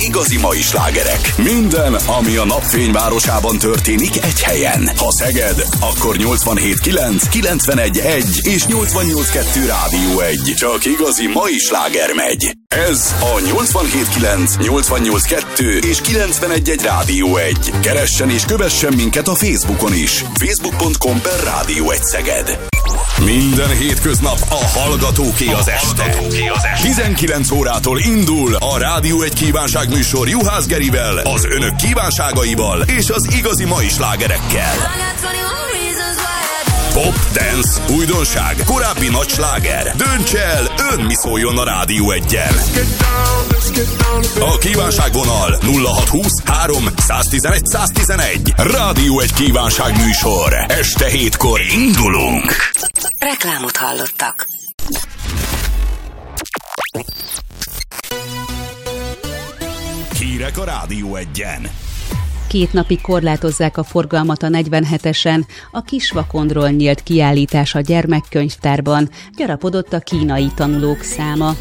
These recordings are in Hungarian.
Igazi mai slágerek. Minden, ami a napfényvárosában történik egy helyen. Ha Szeged, akkor 87.9, 91.1 és 88.2 Rádió 1. Csak igazi mai sláger megy. Ez a 87.9, 88.2 és 91.1 Rádió 1. Keressen és kövessen minket a Facebookon is. Facebook.com/Rádió 1 Szeged. Minden hétköznap a Hallgatóké az este. 19 órától indul a Rádió 1 kívánságműsor Juhász Gerivel, az önök kívánságaival és az igazi mai slágerekkel. Pop, dance, újdonság, korábbi nagy sláger. Dönts el, ön mi szóljon a Rádió 1-jel. A kívánságvonal 0620 3 111 111. Rádió 1 kívánságműsor. Este 7-kor indulunk. Reklámot hallottak. Hírek a Rádió 1-en. 2 napig korlátozzák a forgalmat a 47-esen, a Kisvakondról nyílt kiállítás a gyermekkönyvtárban, gyarapodott a kínai tanulók száma.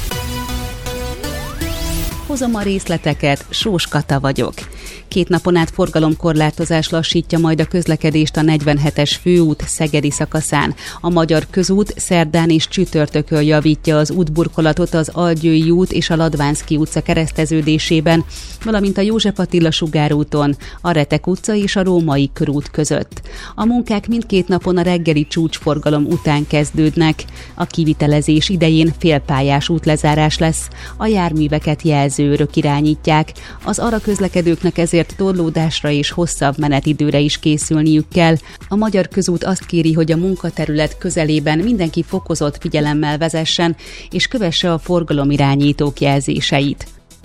Hozom a részleteket, Sós Kata vagyok. 2 napon át forgalomkorlátozás lassítja majd a közlekedést a 47-es főút szegedi szakaszán. A Magyar Közút szerdán és csütörtökön javítja az útburkolatot az Algyői út és a Ladvánszky utca kereszteződésében, valamint a József Attila sugárúton, a Retek utca és a Római körút között. A munkák mindkét napon a reggeli csúcsforgalom után kezdődnek. A kivitelezés idején félpályás útlezárás lesz. A járműveket jelzőőrök irányítják. Az arra közlekedőknek ezért torlódásra és hosszabb menetidőre is készülniük kell. A Magyar Közút azt kéri, hogy a munkaterület közelében mindenki fokozott figyelemmel vezessen, és kövesse a forgalomirányítók jelzéseit.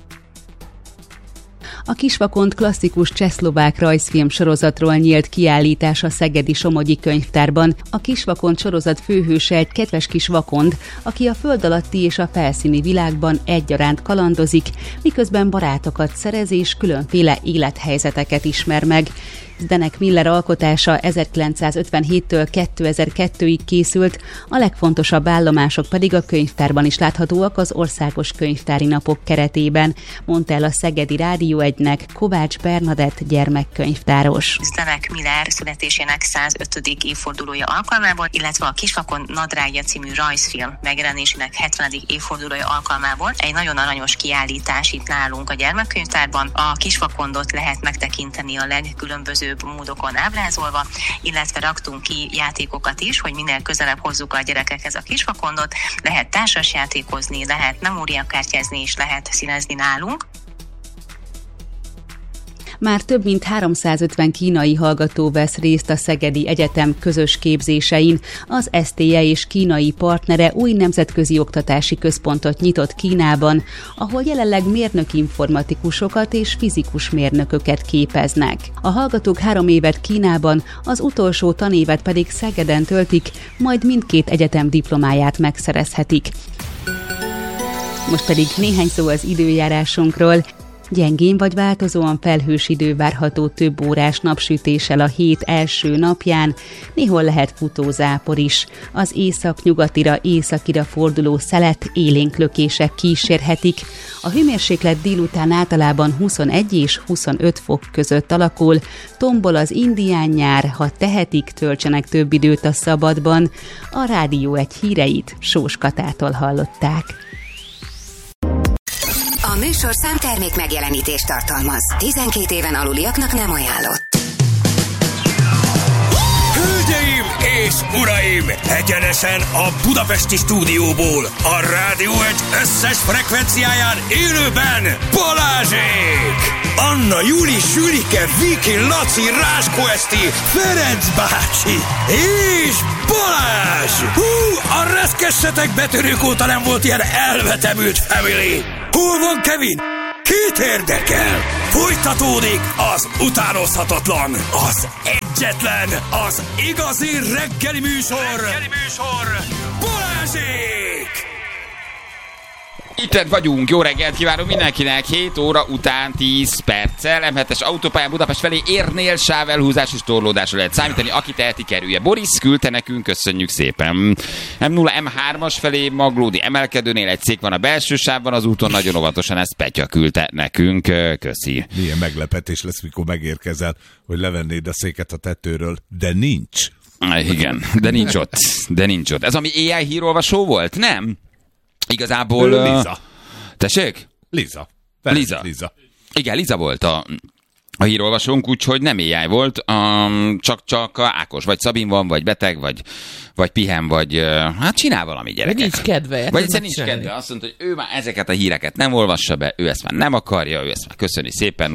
A Kisvakond klasszikus csehszlovák rajzfilm sorozatról nyílt kiállítás a szegedi Somogyi könyvtárban. A Kisvakond sorozat főhőse egy kedves kis vakond, aki a föld alatti és a felszíni világban egyaránt kalandozik, miközben barátokat szerez és különféle élethelyzeteket ismer meg. Zdenek Miller alkotása 1957-től 2002-ig készült, a legfontosabb állomások pedig a könyvtárban is láthatóak az Országos Könyvtári Napok keretében, mondta el a Szegedi Rádió 1-nek Kovács Bernadett gyermekkönyvtáros. Zdenek Miller születésének 105. évfordulója alkalmából, illetve a Kisvakond nadrágja című rajzfilm megjelenésének 70. évfordulója alkalmából egy nagyon aranyos kiállítás itt nálunk a gyermekkönyvtárban. A Kisvakondot lehet megtekinteni a legkülönbözőbb módokon ábrázolva, illetve raktunk ki játékokat is, hogy minél közelebb hozzuk a gyerekekhez a Kisvakondot. Lehet társasjátékozni, lehet memóriakártyázni és lehet színezni nálunk. Már több mint 350 kínai hallgató vesz részt a Szegedi Egyetem közös képzésein. Az STE és kínai partnere új nemzetközi oktatási központot nyitott Kínában, ahol jelenleg mérnöki informatikusokat és fizikus mérnököket képeznek. A hallgatók 3 évet Kínában, az utolsó tanévet pedig Szegeden töltik, majd mindkét egyetem diplomáját megszerezhetik. Most pedig néhány szó az időjárásunkról. Gyengén vagy változóan felhős idő várható több órás napsütéssel a hét első napján, néhol lehet futózápor is. Az északnyugatira, északira forduló szelet élénk lökések kísérhetik. A hőmérséklet délután általában 21 és 25 fok között alakul, tombol az indián nyár, ha tehetik, töltsenek több időt a szabadban. A Rádió 1 híreit Sós Katától hallották. A műsorszám termék megjelenítést tartalmaz. 12 éven aluliaknak nem ajánlott. Hölgyeim és uraim! Egyenesen a budapesti stúdióból, a Rádió 1 összes frekvenciáján élőben Balázsék! Anna, Juli, Sülike, Viki, Laci, Ráskó Eszti, Ferenc bácsi és Balázs! Hú, a reszkessetek betörők óta nem volt ilyen elvetemült family! Hol van Kevin? Kit érdekel? Folytatódik az utánozhatatlan, az egyetlen, az igazi reggeli műsor, Balázsék! Itten vagyunk, jó reggelt kívánunk mindenkinek, 7 óra után 10 perccel, M7-es autópályán Budapest felé érnél sávelhúzás és torlódásra lehet számítani, aki teheti kerülje. Boris küldte nekünk, köszönjük szépen. M0, M3-as felé Maglódi emelkedőnél egy szék van a belső sávban, az úton nagyon óvatosan, ezt Petya küldte nekünk, köszi. Milyen meglepetés lesz, mikor megérkezel, hogy levennéd a széket a tetőről, de nincs. Igen, de nincs ott. Ez ami AI hírolvasó volt? Nem? Igazából... Liza. Tessék? Liza. Igen, Liza volt a hírolvasónk, úgyhogy nem AI volt, csak Ákos, vagy Szabin van, vagy beteg, vagy pihen, vagy hát csinál valami gyerekek. Vagy nincs kedve. Vagy egyszerűen nincs kedve. Azt mondta, hogy ő már ezeket a híreket nem olvassa be, ő ezt már nem akarja, ő ezt már köszöni szépen,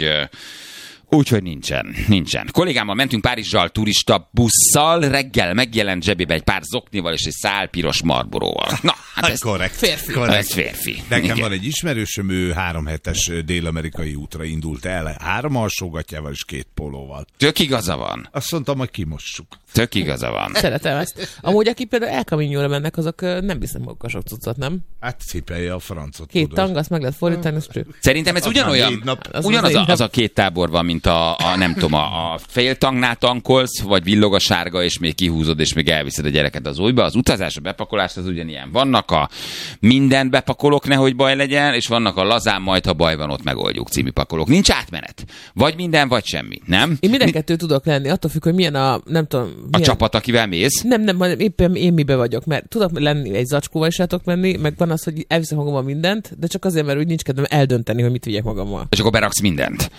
úgyhogy nincsen. Kollégámmal mentünk Párizsal turista busszal, reggel megjelent zsebébe egy pár zoknival és egy szál piros Marlboróval. Na, hát ez korrekt. Férfi. Nekem igen. van egy ismerősöm, ő 3 hetes dél-amerikai útra indult el, 3 alsógatjával és 2 pólóval. Tök igaza van. Azt mondtam, hogy kimossuk. Tök igaza van. Szeretem ezt. Amúgy, akik például El Camino-ra mennek, azok nem visznek magukkal sok cuccot, nem? Hát cipelje a francot. 2 tang, azt meg lehet fordítani, és Szerintem ez ugyanaz a 2 tábor van, mint nem tudom, a fél tangnál tankolsz, vagy villog a sárga, és még kihúzod, és még elviszed a gyereket az újba. Az utazás, a bepakolás az ugyanilyen. Vannak a mindent bepakolok, nehogy baj legyen, és vannak a lazán, majd ha baj van, ott megoldjuk című pakolók. Nincs átmenet. Vagy minden, vagy semmi, nem? Én minden kettő tudok lenni, attól függ, hogy milyen nem tudom... Milyen... A csapat, akivel mész? Nem, éppen én mibe vagyok, mert tudok lenni egy zacskóval is tudok menni, meg van az, hogy elviszem magammal mindent, de csak azért, mert úgy nincs kedvem eldönteni, hogy mit vigyek magammal. És akkor beraksz mindent.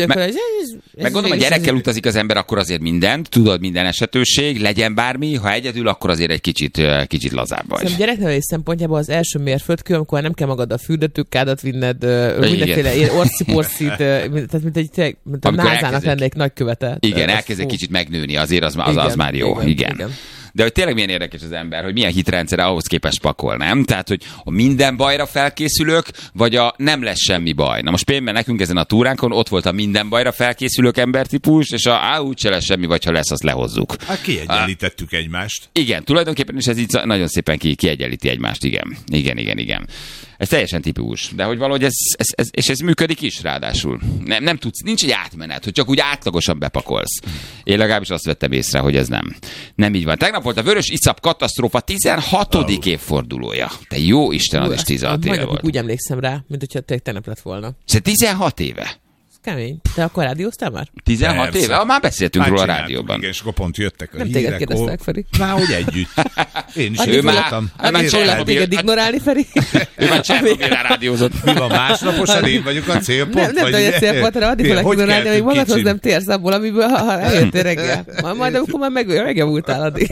Meg gondolom, a gyerekkel utazik az ember, akkor azért mindent, tudod, minden esetőség, legyen bármi, ha egyedül, akkor azért egy kicsit lazább vagy. Szerintem gyereknevelés szempontjából az első mérföldkő, amikor nem kell magad a fürdőtőkádat vinned, mindenféle orszit, tehát mint a názának lennék nagykövete. Igen, elkezd egy kicsit megnőni, azért az már jó. Igen. De hogy tényleg milyen érdekes az ember, hogy milyen hitrendszere ahhoz képest pakol, nem? Tehát, hogy a minden bajra felkészülök, vagy a nem lesz semmi baj. Na most például nekünk ezen a túránkon ott volt a minden bajra felkészülők embertípus, és úgyse lesz semmi, vagy ha lesz, azt lehozzuk. Hát kiegyenlítettük egymást. Igen, tulajdonképpen is ez így nagyon szépen kiegyenlíti egymást, igen. Ez teljesen tipikus, de hogy valahogy ez működik is ráadásul. Nem tudsz, nincs egy átmenet, hogy csak úgy átlagosan bepakolsz. Én legalábbis azt vettem észre, hogy ez nem így van. Tegnap volt a Vörös iszap katasztrófa 16. évfordulója. Te jó Isten, az is 16 éve volt. Úgy emlékszem rá, mint hogyha tegnap lett volna. Ez 16 éve? Kemény. Te akkor rádióztál már? 16 Persze. éve? Már beszéltünk róla a rádióban. Igen, és akkor pont jöttek a nem hírek. Nem téged kérdeztek, Feri. Már hogy együtt. Én is ő voltam. Addig lehet téged ignorálni, Feri. Ő már Csernobilnál rádiózott. Mi van, másnaposan én vagyok a célpont? Nem tudja, hogy a célpont, hanem addig fognak ignorálni, amíg magadhoz nem térsz abból, amiből ha eljöttél reggel. Majd amikor már megjavultál addig.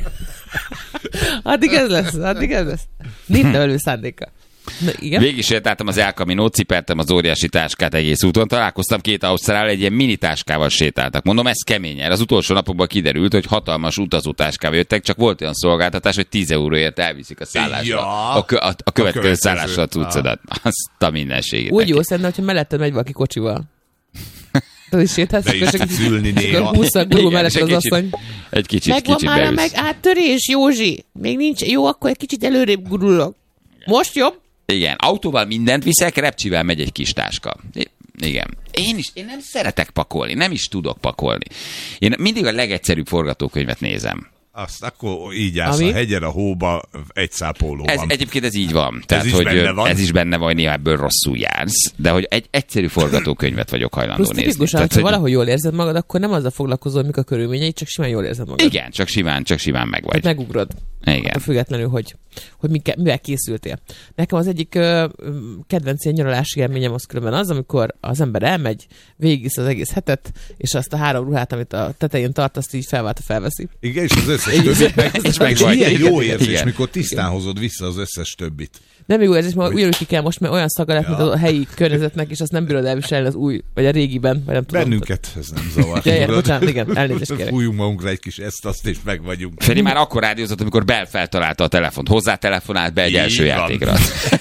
Addig ez lesz. Népnevelő szándéka. Végig sétáltam az El Caminót, cipertem az óriási táskát egész úton, találkoztam 2 ausztrál, egy ilyen mini táskával sétáltak. Mondom, ez kemény. Az utolsó napokban kiderült, hogy hatalmas utazótáskával jöttek, csak volt olyan szolgáltatás, hogy 10 euróért elviszik a szállásba. Ja, a következő szállásra a cuccodat. Azt a mindenségét. Úgy jó szerintem, hogyha melletted megy valaki kocsival. Te is sétálsz, és tudsz ülni néha. 20 gurul mellett az asszony. Egy kicsit megvan már meg áttörés, Józsi. Még nincs. Jó, akkor egy kicsit előrébb gurulok. Most jobb? Igen, autóval mindent viszek, repcsivel megy egy kis táska. Igen. Én nem szeretek pakolni, nem is tudok pakolni. Én mindig a legegyszerűbb forgatókönyvet nézem. Azt akkor így állsz a hegyen, a hóba, egy szápólóban. Egyébként ez így van. Tehát, ez is benne van, néha ebből rosszul jársz, de hogy egy egyszerű forgatókönyvet vagyok hajlandó nézni. Tipikusan, ha valahogy jól érzed magad, akkor nem azzal foglalkozol, mik a körülményei, csak simán jól érzed magad. Igen, csak simán meg vagy. Tehát megugrod. Igen. Függetlenül, hogy mivel készültél. Nekem az egyik kedvenc ilyen nyaralási élményem az különben az, amikor az ember elmegy, végigisz az egész hetet, és azt a 3 ruhát, amit a tetején tart, azt így felveszi. Igen, és az összes többit meg ilyen jó érzés, mikor tisztán hozod vissza az összes többit. Nem jó érzés, mert ugyanúgy ki kell most, mert olyan szaga lett, mint a helyi környezetnek, és azt nem bírod elviselni az új, vagy a régiben, vagy nem tudom. Bennünket ez nem zavar. Bocsánat, igen, elnézést kérek. Fújjunk magunkra egy kis ezt-azt, és meg vagyunk. Feri már akkor rádiózott, amikor Bell feltalálta a telefont. Hozzátelefonált be egy első játékra.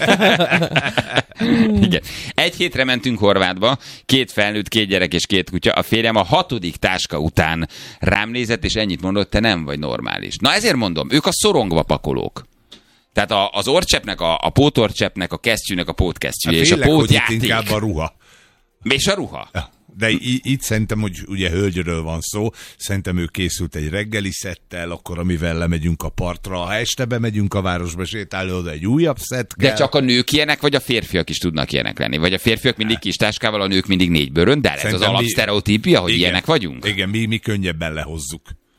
Igen. 1 hétre mentünk Horvátba, 2 felnőtt, 2 gyerek és 2 kutya. A férjem a 6. táska után rám nézett, és ennyit mondott, te nem vagy normális. Na ezért mondom, ők a szorongva pakolók. Tehát az orrcseppnek, a pótorcseppnek, a kesztyűnek a pótkesztyűje, és a félek, hogy itt pótjáték. inkább a ruha. És a ruha. Ja. De itt szerintem, hogy ugye hölgyről van szó, szerintem ő készült egy reggeli szettel, akkor amivel lemegyünk a partra, ha este bemegyünk a városba sétálni, oda egy újabb szett kell. De csak a nők ilyenek, vagy a férfiak is tudnak ilyenek lenni? Vagy a férfiak mindig kis táskával, a nők mindig 4 bőröndel? Ez az alapsztereotípia, hogy ilyenek vagyunk? Igen, mi könnyebben lehozzuk.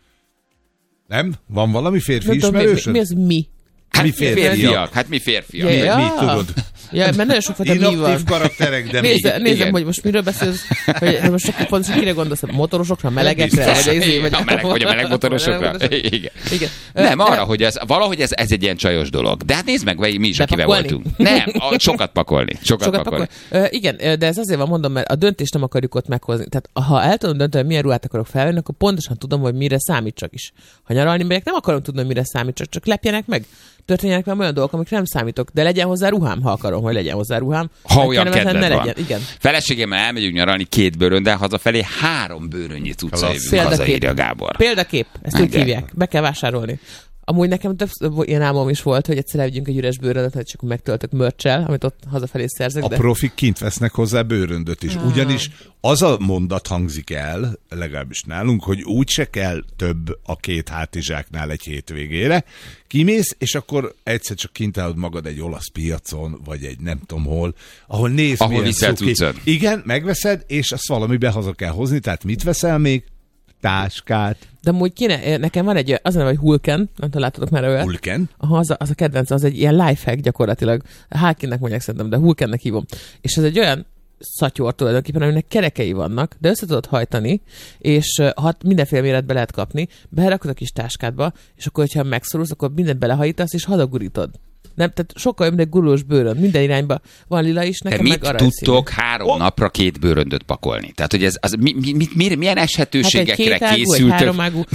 Nem? Van valami férfi ismerősöd? Mi az mi? Hát mi férfiak? Hát mi férfiak? Ja. Mi tudod? Ja, mert nagyon sok fajta mi van. Inaktív karakterek, de Nézem, hogy most miről beszélsz, hogy most csak pontosan kire gondolsz, a motorosokra, melegekre, vagy a meleg motorosokra? Igen. Nem, arra, hogy valahogy ez egy ilyen csajos dolog. De hát nézd meg, mi is, akivel voltunk. Nem, sokat pakolni. Igen, de ez azért van, mondom, mert a döntést nem akarjuk ott meghozni. Tehát ha el tudom dönteni, hogy milyen ruhát akarok felvenni, akkor pontosan tudom, hogy mire számítsak is. Ha nyaralni megyek, nem akarom tudni, hogy mire számítsak, csak lepjenek meg. Történjenek már olyan dolgok, amikre nem számítok, de legyen hozzá ruhám, ha akarom, hogy legyen hozzá ruhám. Ha olyan kedved van. Legyen. Igen. Feleségemmel elmegyünk nyaralni 2 bőröndel, hazafelé 3 bőrönnyi cucca jövünk haza, írja Gábor. Példakép, ezt úgy hívják, be kell vásárolni. Amúgy nekem több ilyen álmom is volt, hogy egyszer elvigyünk egy üres bőröndöt, hogy csak megtöltök mörcsel, amit ott hazafelé szerzek. A profik kint vesznek hozzá bőröndöt is. Ugyanis az a mondat hangzik el, legalábbis nálunk, hogy úgyse kell több a 2 hátizsáknál egy hétvégére. Kimész, és akkor egyszer csak kint állod magad egy olasz piacon, vagy egy nem tudom hol, ahol nézd, ahol viszel cuccot. Igen, megveszed, és azt valamibe haza kell hozni, tehát mit veszel még? Táskát. De amúgy kéne, nekem van egy, az a neve, hogy Hulken, nem tudom, láttatok már olyat. Hulken? Aha, az a kedvenc, az egy ilyen lifehack gyakorlatilag. Halkinnek mondják szerintem, de Hulkennek hívom. És ez egy olyan szatyor tulajdonképpen, aminek kerekei vannak, de össze tudod hajtani, és mindenféle méretbe lehet kapni, berakod a kis táskádba, és akkor, hogyha megszorulsz, akkor mindent belehajítasz, és hadagurítod. Nem, tehát sokkal jobb, mint egy gurulós bőrönd. Minden irányba van lila is, nekem meg aranyszínű. Mit tudtok 3 napra 2 bőröndöt pakolni? Tehát, hogy ez milyen eshetőségekre hát készültök? Egy 2-ágú,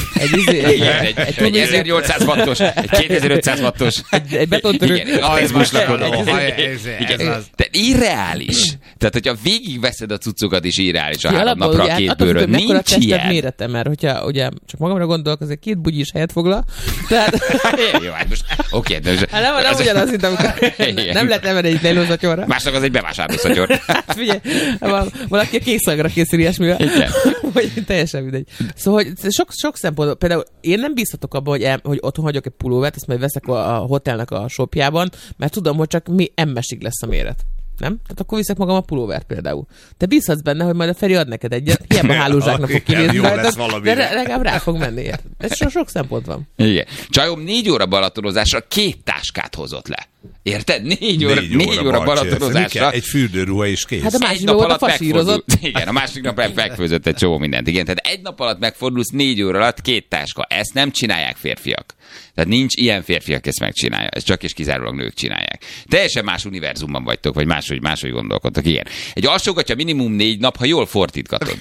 egy 1800 wattos, egy 2500 wattos. Egy betontörő. De irreális. Tehát, hogyha végigveszed a cuccokat is irreális a 3 napra a 2 bőrönd. Nincs ilyen. Mérete, mert hogyha ugye csak magamra gondolok, azért 2 bugyi is helyet foglal. Tehát... Jó, hát most oké, de nem ugyanaz, mint amikor nem lehet emelni egy lejlózatyorra. Másnak az egy bevásárlószatyor. Hát figyelj, valaki a kékszagra készül ilyesmivel. Vagy teljesen mindegy. Szóval hogy sok szempontból, például én nem bízhatok abban, hogy otthon hagyok egy pulóvert, ezt majd veszek a hotelnek a shopjában, mert tudom, hogy csak MS-ig lesz a méret. Nem? Tehát akkor viszek magam a pulóvert például. Te bízhatsz benne, hogy majd a Feri ad neked egyet, hiába hálózsáknak fog kinézni, de legalább rá fog menni. Ez sok szempont van. Igen. Csajom 4 óra balatonozásra 2 táskát hozott le. Érted? 4 óra balatonozásra. Egy fürdőruha és kész. Hát a másik nap alatt megfordult. Igen, a másik nap megfőzött egy csomó mindent. Igen, tehát egy nap alatt megfordulsz, 4 óra alatt 2 táska. Ezt nem csinálják férfiak. Tehát nincs ilyen férfiak, ezt megcsinálja. Ez csak és kizárólag nők csinálják. Teljesen más univerzumban vagytok, vagy máshogy gondolkodtok. Igen. Egy alsógatja minimum 4 nap, ha jól fordítgatod.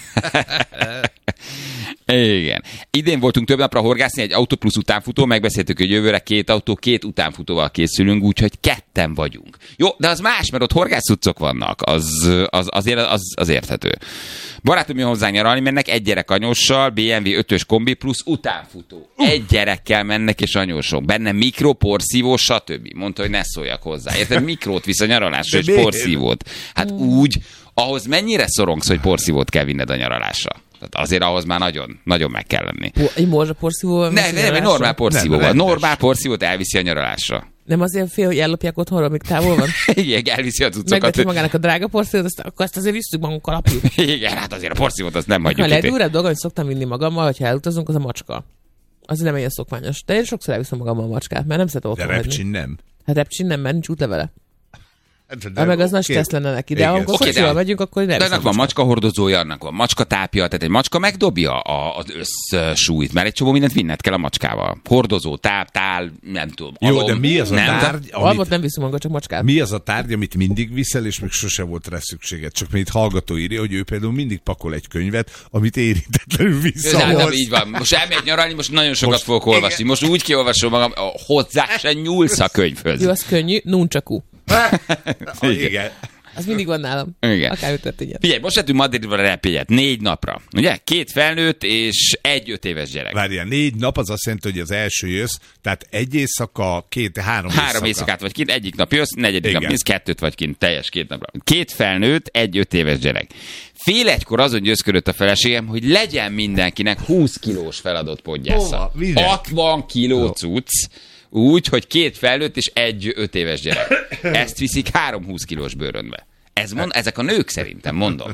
Igen. Idén voltunk több napra horgászni, egy autó plusz utánfutó, megbeszéltük, hogy jövőre 2 autó, 2 utánfutóval készülünk, úgyhogy 2-en vagyunk. Jó, de az más, mert ott horgászcuccok vannak, az érthető. Barátom jön hozzánk nyaralni, mennek 1 gyerek anyóssal, BMW 5-ös kombi plusz utánfutó. 1 gyerekkel mennek és anyósok. Benne mikro, porszívó, stb. Mondta, hogy ne szóljak hozzá. Érted? Mikrót visz a nyaralásra, és porszívót. Hát úgy, ahhoz mennyire szorongsz, hogy porszívót kell vinned a nyaralásra? Tehát azért ahhoz már nagyon, nagyon meg kell lenni. Egy morzsa porszívóval? Nem, normál porszívóval. Normál porszívót elviszi a nyaralásra. Nem azért fél, hogy ellopják otthonra, amíg távol van? Igen, elviszi a cuccokat. Megveti magának a drága porszívót, akkor azt azért visszük magunkkal apjuk. Igen, hát azért a porszívót azt nem hagyjuk. A legdurább dolog, amit szoktam vinni magammal, hogyha elutazunk, az a macska. Az nem ilyen szokványos. De én sokszor elviszem magammal a macskát, mert nem szeretem otthon hagyni. De repcsin nem? Hát repcsin nem, mert nincs útlevele. Meg az nagy stressz lenne neki, de amikor kocsival megyünk, akkor nem. De annak van macskahordozója, annak van macskatápja, tehát egy macska megdobja az összsúlyt, mert egy csomó mindent vinned kell a macskával. Hordozó, táp, tál, nem tudom. Jó, de mi az a tárgy? Almot nem viszünk maga, csak macskát. Mi az a tárgy, amit mindig viszel, és még sose volt rá szükséged? Csak mint hallgató írja, hogy ő például mindig pakol egy könyvet, amit érintetlenül visszahoz. Nem, így van. Most elmegy nyaralni, most nagyon sokat fogok olvasni. Most úgy kiolvasom magam, hozzá se nyúlsz a könyvhöz. Jó, az könnyű, nunchaku. Igen. Az mindig van nálam. Igen. Akár történjen. Figyelj, most lettünk Madridra repélyet 4 napra. Ugye? 2 felnőtt és 1 5 éves gyerek. Várjál, 4 nap az azt jelenti, hogy az első jössz, tehát 1 éjszaka, 3 3 éjszakát vagy kint, egyik nap jössz, negyedik nap mész, 2 vagy kint, teljes 2 napra. 2 felnőtt, 1 5 éves gyerek. Fél egykor azon győzködött a feleségem, hogy legyen mindenkinek 20 kilós feladott podgyásza. 60 kiló cucc, úgy, hogy 2 felnőtt és 1 5 éves gyerek. Ezt viszik 3 20 kilós bőrönbe. Ezek a nők szerintem, mondom.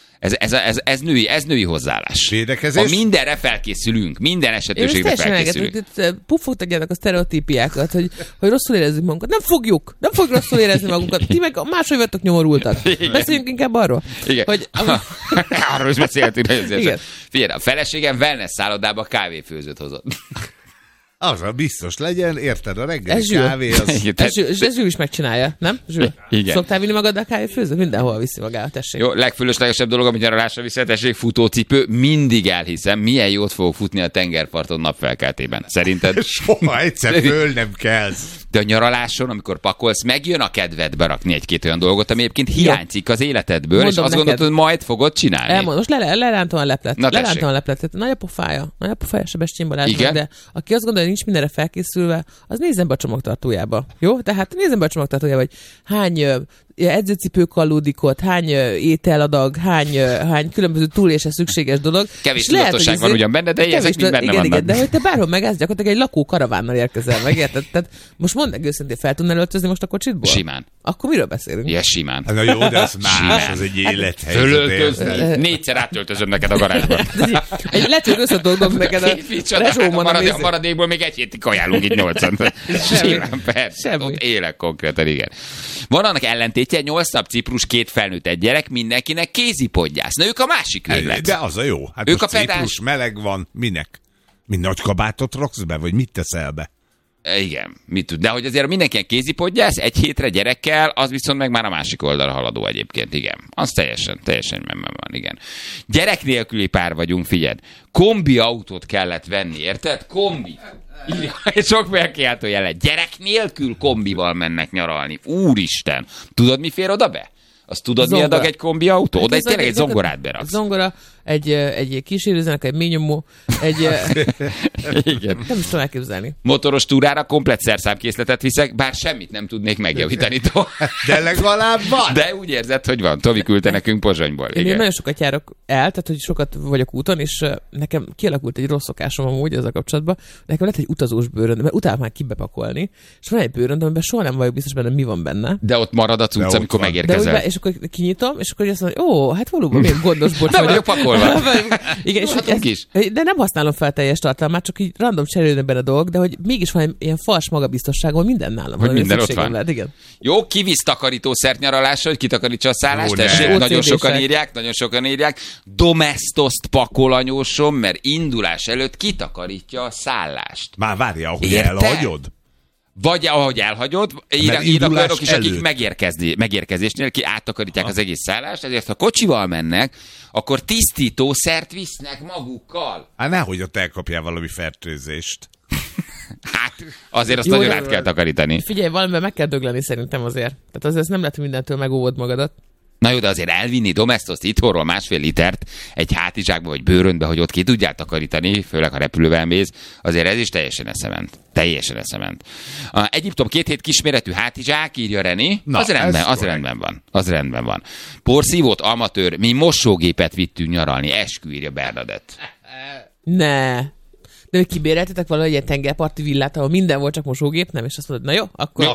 Ez női hozzáállás. Védekezés? Ha mindenre felkészülünk, minden esetőségre felkészülünk. Puffogtatjának a sztereotípiákat, hogy rosszul érezzük magunkat. Nem fogjuk rosszul érezni magunkat. Ti meg máshogy vagytok nyomorultak. Beszéljünk inkább arról. Igen. Hogy, arról is beszéltünk nagyon szépen. Figyelj, a feleségem wellness szállodába kávéfőzőt hozott. Az a biztos legyen, érted, a reggeli kávé az... Ez Zsül is megcsinálja, nem? Zsül? Igen. Szoktál vinni magad a kávéfőzőt? Mindenhol viszi magával, tessék. Jó, legfölöslegesebb dolog, amit nyaralásra viszel, tessék, futócipő, mindig elhiszem, milyen jót fogok futni a tengerparton napfelkeltében. Szerinted? Soha egyszer föl nem kelsz. De a nyaraláson, amikor pakolsz, megjön a kedved berakni 1-2 olyan dolgot, ami egyébként hiányzik az életedből, mondom, és azt gondolod, hogy majd fogod csinálni. Elmondom, most lelántom a leplet. Na, Nagy a pofája Sebestyén Balázsnak, de aki azt gondolja, hogy nincs mindenre felkészülve, az nézzen be a csomagtartójába. Jó? Tehát nézzen be a csomagtartójába, hogy hány edzőcipőkallódikot, hány ételadag, hány különböző túlélésre szükséges dolog. Kevés tudatosság van ugyan benne, de ezek mind benne vannak. Igen, de hogy te bárhol megállsz, gyakorlatilag egy lakó karavánnal érkezel meg, érted? Tehát most mondd meg őszintén, fel tudnál öltözni most a kocsitból? Simán. Akkor miről beszélünk? Igen, simán. Na jó, de az más, az egy élethelyzet. Fölöltözni. 4-szer átöltözöm neked a garázsban. Lehet, hogy összetolgom neked a rezsómon. A maradékból még egy hétig kajálunk itt 8-an. Simán, persze. Ott élek konkrétan, igen. Van annak ellentétje, 8 nap Ciprus, 2 felnőtt, 1 gyerek, mindenkinek kézipodgyász. Na ők a másik véglet. De az a jó. Hát ők most Ciprus meleg van, minek? Mind nagy kabátot raksz be, vagy mit teszel be? Igen, mit tud. De hogy azért mindenkinek kézipodgyász, 1 hétre gyerekkel, az viszont meg már a másik oldalra haladó egyébként, igen. Az teljesen van, igen. Gyerek nélküli pár vagyunk, figyeld. Kombi autót kellett venni, érted? Kombi. Sok megkiáltó jelen. Gyerek nélkül kombival mennek nyaralni. Úristen. Tudod, mi fér oda be? Azt tudod, mi adag egy kombi autó? Oda tényleg egy zongorát beraksz. Zongora, egy kísérőzenek, egy ményomó, igen. Nem is tudom elképzelni. Motoros túrára komplet szerszámkészletet viszek, bár semmit nem tudnék megjavítani. De legalább van. De úgy érzed, hogy van. Tomi küldte nekünk Pozsonyból. Én nagyon sokat járok el, tehát hogy sokat vagyok úton, és nekem kialakult egy rossz szokásom amúgy ezzel kapcsolatban. Nekem lett egy utazós bőröndöm, mert utálok már kibepakolni, és van egy bőröndöm, amiben soha nem vagyok biztos benne, mi van benne. De ott marad a cucc, amikor megérkezel. És akkor kinyitom, és akkor azt mondom, hogy hát valóban még gondos bocs vagyok pakolva. Igen, és de nem használom fel teljes tartalmát, csak így random cserélni benne a dolgok, de hogy mégis van ilyen fals magabiztosságom, minden nálam. Hogy minden ott van. Lehet, igen. Jó, kivisz takarítószert nyaralásra, hogy kitakarítsa a szállást, tessék, nagyon sokan írják. Domestoszt pakol anyósom, mert indulás előtt kitakarítja a szállást. Már várja, ahogy elhagyod? Vagy ahogy elhagyod, írnak olyanok is, akik megérkezésnél ki áttakarítják az egész szállást, ezért ha kocsival mennek, akkor tisztítószert visznek magukkal. Hát nehogy ott elkapjál valami fertőzést. Hát azért azt nagyon át kell takarítani. Figyelj, valamivel meg kell dögleni szerintem azért. Tehát azért nem lehet, hogy mindentől megóvod magadat. Na jó, de azért elvinni Domestoszt itthonról 1,5 litert egy hátizsákba vagy bőröndbe, hogy ott ki tudjál takarítani, főleg ha repülővel mész, azért ez is teljesen eszement. Teljesen eszement. Egyiptom 2 hét kisméretű hátizsák, írja Reni. Na, az rendben van. Porszívót, amatőr, mi mosógépet vittünk nyaralni, eskü, írja Bernadett. Ne. De hogy kibéreltetek valahogy egy tengerparti villát, ahol minden volt, csak mosógép, nem? És azt mondod, na jó,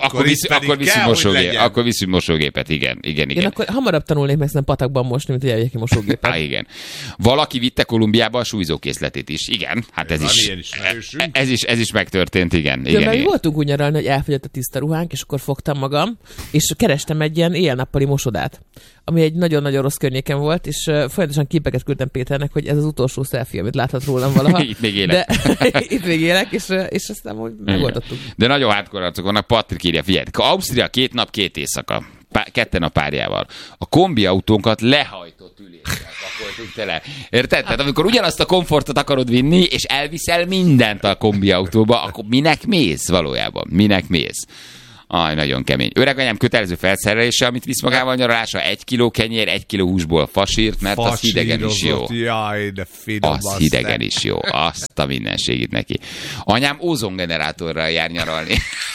akkor viszünk mosógépet, igen. Én akkor hamarabb tanulnék meg patakban mosni, mint hogy elvegyek ki mosógépet. Igen. Valaki vitte Kolumbiába a súlyzókészletét is. Igen, hát ez is megtörtént, igen. Mi voltunk úgy nyaralni, hogy elfogyott a tiszta ruhánk, és akkor fogtam magam, és kerestem egy ilyen éjjel-nappali mosodát, ami egy nagyon-nagyon rossz környéken volt, és folyamatosan képeket küldtem Péternek, hogy ez az utolsó selfie, amit láthat rólam valaha. Itt még élek. Itt még élek, és aztán úgy megoldottuk. De nagyon hardcore arcok vannak. Patrik írja, figyelj, Ausztria 2 nap 2 éjszaka. Ketten a párjával. A kombi autónkat lehajtott üléssel pakoltuk tele. Érted? Tehát amikor ugyanazt a komfortot akarod vinni, és elviszel mindent a kombi autóba, akkor minek mész valójában? Minek mész? Nagyon kemény. Öreganyám kötelező felszerelése, amit visz magával nyaralásra, 1 kiló kenyér, 1 kiló húsból fasírt, mert az hidegen is jó. Jaj, de finom az hidegen is jó. Azt a mindenségét neki. Anyám ózongenerátorral jár nyaralni.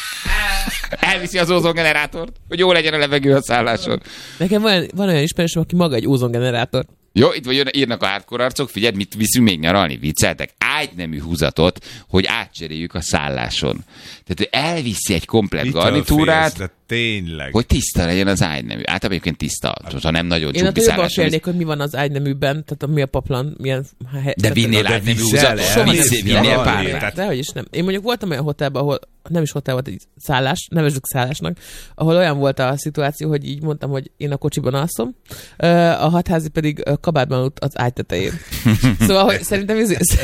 Elviszi az ózongenerátort, hogy jó legyen a levegő a szálláson. Nekem van olyan ismerősöm, aki maga egy ózongenerátor. Jó, itt vagy írnak a hardcore arcok, figyeld, mit viszünk még nyaralni, vicceltek? Ágynemű húzatot, hogy átcseréljük a szálláson. Tehát ő elviszi egy komplett garnitúrát, de tényleg. hogy tiszta legyen az ágynemű. Általában egyébként tiszta, ha nem nagyon csúpi szálláson. Én jobban félnék, hogy mi van az ágyneműben, tehát mi a paplan, milyen... De vinnél ágynemű húzatot? Vinnél pár. Dehogy is nem. Én mondjuk voltam olyan hotelben, ahol nem is hotel volt, egy szállás, nevezzük szállásnak, ahol olyan volt a szituáció, hogy így mondtam, hogy én a kocsiban alszom, a hatházi pedig kabátban aludt az ágy tetején. Szóval, hogy szerintem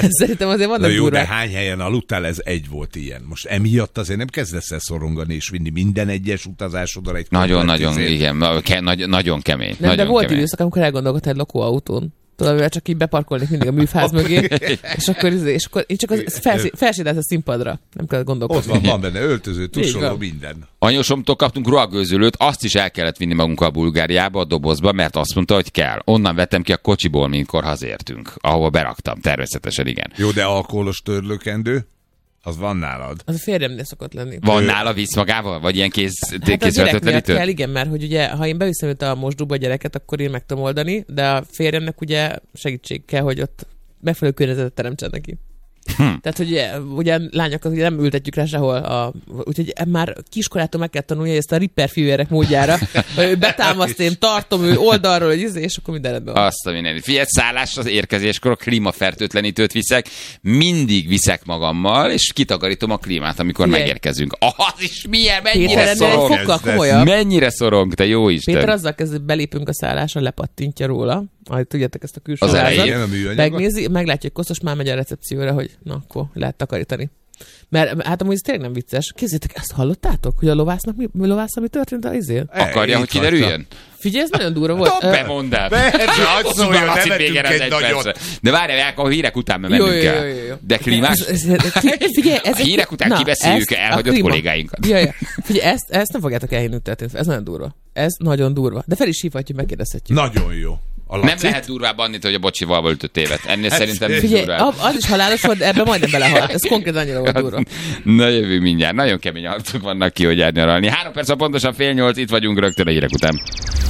azért vannak jó, durvák. de hány helyen aludtál, ez egy volt ilyen. Most emiatt azért nem kezdesz el szorongani és vinni minden egyes utazásodra egy nagyon, igen, nagyon kemény. Nem, de volt időszak, amikor elgondolkodtál egy lakóautón. Tudod, mivel csak így beparkolnék mindig a műfáz mögé, és akkor én csak felsétálsz a színpadra. Nem kell gondolkodni. Ott van benne öltöző, tusoló, minden. Anyósomtól kaptunk ruhagőzölőt, azt is el kellett vinni magunkkal Bulgáriába, a dobozba, mert azt mondta, hogy kell. Onnan vettem ki a kocsiból, minkkor hazértünk, ahova beraktam, természetesen igen. Jó, de alkoholos törlőkendő? Az van nálad? Az a férjemnél szokott lenni. Van nála, visz magával? Vagy ilyen kézfeltöltlenítő? Kell, igen, mert hogy ugye, ha én beviszem őt a mosdóba a gyereket, akkor én meg tudom oldani, de a férjemnek ugye segítség kell, hogy ott megfelelő környezetet teremtsen neki. Tehát, hogy ugye lányokat ugye nem ültetjük rá sehol, úgyhogy már kiskorától meg kell tanulni ezt a ripper fivérek módjára, hogy ő betámaszt, én tartom ő oldalról, és akkor minden rendben van. Azt a mindenit. Figyelj, szállás az érkezéskor, a klímafertőtlenítőt viszek, mindig viszek magammal, és kitakarítom a klímát, amikor megérkezünk. Az is milyen, mennyire szorong. Mennyire szorong, te jó Isten. Péter azzal kezd, hogy belépünk a szállásra, lepattintja róla, tudjátok ezt a külső házat, megnézi, meglátja, hogy koszos, már megy a recepcióra, hogy na, akkor lehet takarítani. Mert hát amúgy ez tényleg nem vicces. Képzeljétek, ezt hallottátok, hogy a lovásznak mi történt a izél? Akarja, hogy kiderüljön? Figyelj, ez nagyon durva volt. Bemond el. De várjál, a hírek után mennünk el. De klímás? Figyelj, a hírek után kibeszéljük elhagyott kollégáinkat. Figyelj, ezt nem fogjátok elhinni, hogy történt. Ez nagyon durva. Ez nagyon durva. De fel is hívhatjuk, megkérdezhetjük. Nagyon jó. Nem lehet durvább annit, hogy a bocsival volt 5 évet. Ennél szerintem figyelj, az is halálos volt, ebben majdnem belehalt. Ez konkrétan annyira volt durva. Na jövő mindjárt. Nagyon kemény arcok vannak ki, hogy nyaralni. 3 perc, pontosan 7:30, itt vagyunk rögtön a hírek után.